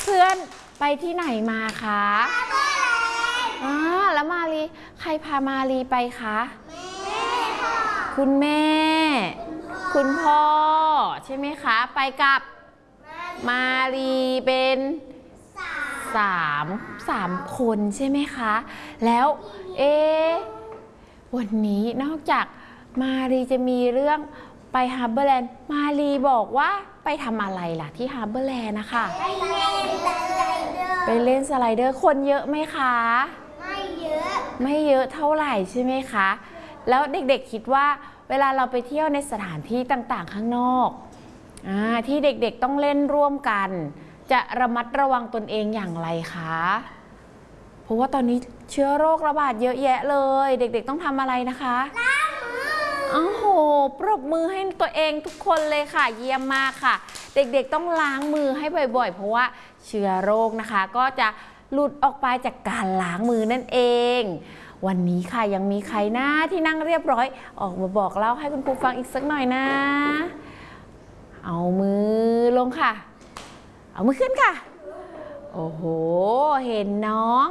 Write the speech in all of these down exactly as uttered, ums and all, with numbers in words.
เพื่อนๆไปที่ไหนมาคะอ่าแล้วมาลีใครพามาลีไปคะแม่ค่ะคุณแม่คุณพ่อใช่ไหมคะไปกับมาลีเป็นสามสามคนใช่ไหมคะแล้วเอ๊ะวันนี้นอกจากมาลีจะมีเรื่องไปฮาร์เบอร์แลนด์มาลีบอกว่าไปทำอะไรล่ะที่ฮาร์เบอร์แลนด์นะคะไปเล่นสไลเดอร์ไปเล่นสไลเดอร์คนเยอะไหมคะไม่เยอะไม่เยอะเท่าไหร่ใช่ไหมคะแล้วเด็กๆคิดว่าเวลาเราไปเที่ยวในสถานที่ต่างๆข้างนอกอ่าที่เด็กๆต้องเล่นร่วมกันจะระมัดระวังตนเองอย่างไรคะเพราะว่าตอนนี้เชื้อโรคระบาดเยอะแยะเลยเด็กๆต้องทำอะไรนะคะล้างมือโอ้โหปรบมือให้ตัวเองทุกคนเลยค่ะเยี่ยมมากค่ะเด็กๆต้องล้างมือให้บ่อยๆเพราะว่าเชื้อโรคนะคะก็จะหลุดออกไปจากการล้างมือนั่นเองวันนี้ค่ะยังมีใครหน้าที่นั่งเรียบร้อยออกมาบอกเล่าให้คุณครูฟังอีกสักหน่อยนะเอามือลงค่ะเอามือขึ้นค่ะโอ้โหเห็นน้อง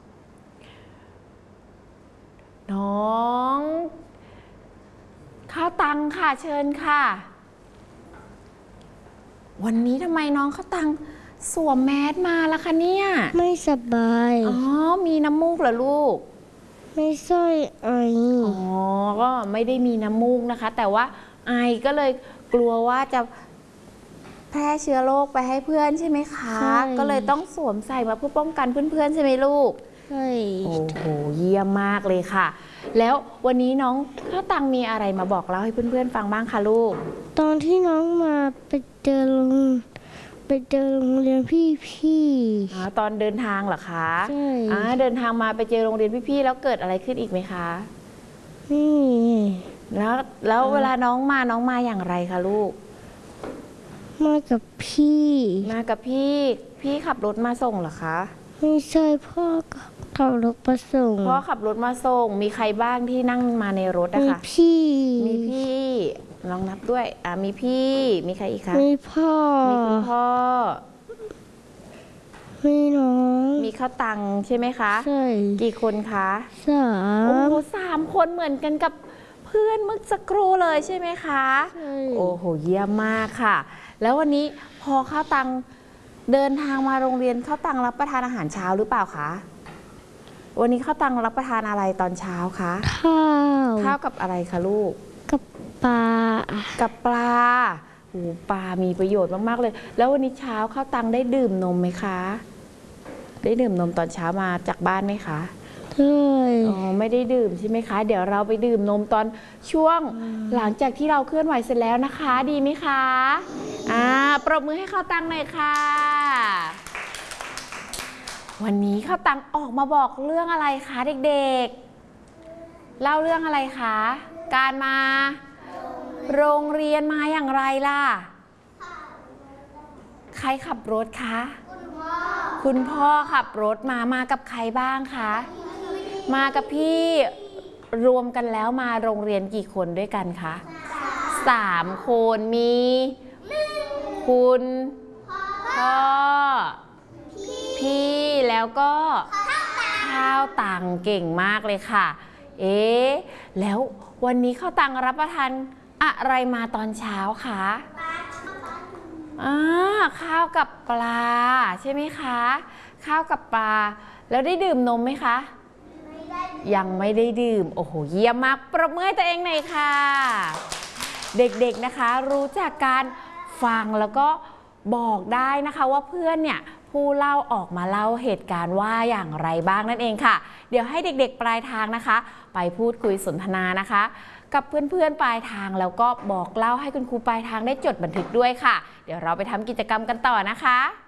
น้องข้าวตังค่ะเชิญค่ะวันนี้ทำไมน้องข้าวตังสวมแมสมาล่ะคะเนี่ยไม่สบายอ๋อมีน้ำมูกเหรอลูกไม่ใช่ไออ๋อก็ไม่ได้มีน้ำมูกนะคะแต่ว่าไอก็เลยกลัวว่าจะแพร่เชื้อโรคไปให้เพื่อนใช่ไหมคะก็เลยต้องสวมใส่มาเพื่อป้องกันเพื่อนๆใช่ไหมลูกใช่โอ้โหเยี่ยมมากเลยค่ะแล้ววันนี้น้องข้าวตังมีอะไรมาบอกเล่าให้เพื่อนๆฟังบ้างคะลูกตอนที่น้องมาไปเจอโรงไปเจอโรงเรียนพี่ๆอ๋อตอนเดินทางเหรอคะใช่อ่าเดินทางมาไปเจอโรงเรียนพี่ๆแล้วเกิดอะไรขึ้นอีกไหมคะนี่แล้วแล้วเวลาน้องมาน้องมาอย่างไรคะลูกมากับพี่มากับพี่พี่ขับรถมาส่งเหรอคะไม่ใช่พ่อขับรถมาส่งพ่อขับรถมาส่งมีใครบ้างที่นั่งมาในรถอะคะมีพี่มีพี่ลองนับด้วยอ่ามีพี่มีใครอีกคะมีพ่อมีคุณพ่อมีน้องมีข้าวตังใช่ไหมคะใช่กี่คนคะสามโอ้โหสามคนเหมือนกันกับเพื่อนเมื่อสักครู่เลยใช่ไหมคะใช่โอ้โหเยี่ยมมากค่ะแล้ววันนี้พอข้าวตังเดินทางมาโรงเรียนข้าวตังรับประทานอาหารเช้าหรือเปล่าคะวันนี้ข้าวตังรับประทานอะไรตอนเช้าคะข้าวข้าวกับอะไรคะลูกกับปลากับปลาโอ้ปลามีประโยชน์มากๆเลยแล้ววันนี้เช้าข้าวตังได้ดื่มนมไหมคะได้ดื่มนมตอนเช้ามาจากบ้านไหมคะใช่อ๋อไม่ได้ดื่มใช่ไหมคะเดี๋ยวเราไปดื่มนมตอนช่วงหลังจากที่เราเคลื่อนไหวเสร็จแล้วนะคะดีไหมคะอ่าปรบมือให้ข้าวตังหน่อยค่ะวันนี้ข้าวตังออกมาบอกเรื่องอะไรคะเด็กๆเล่าเรื่องอะไรคะการมาโรงเรียนมาอย่างไรล่ะใครขับรถคะคุณพ่อขับรถมามากับใครบ้างคะมากับพี่รวมกันแล้วมาโรงเรียนกี่คนด้วยกันคะสามคนมีคุณพ่อพี่แล้วก็ข้าวตังเก่งมากเลยค่ะเอ๊ะแล้ววันนี้ข้าวตังรับประทานอะไรมาตอนเช้าคะอ่าข้าวกับปลาใช่ไหมคะข้าวกับปลาแล้วได้ดื่มนมไหมคะยังไม่ได้ดื่มโอ้โหเยี่ยมมากปรบมือให้ตัวเองหน่อยค่ะเด็กๆนะคะรู้จักการฟังแล้วก็บอกได้นะคะว่าเพื่อนเนี่ยผู้เล่าออกมาเล่าเหตุการณ์ว่าอย่างไรบ้างนั่นเองค่ะเดี๋ยวให้เด็กๆปลายทางนะคะไปพูดคุยสนทนานะคะกับเพื่อนๆปลายทางแล้วก็บอกเล่าให้คุณครูปลายทางได้จดบันทึกด้วยค่ะเดี๋ยวเราไปทำกิจกรรมกันต่อนะคะ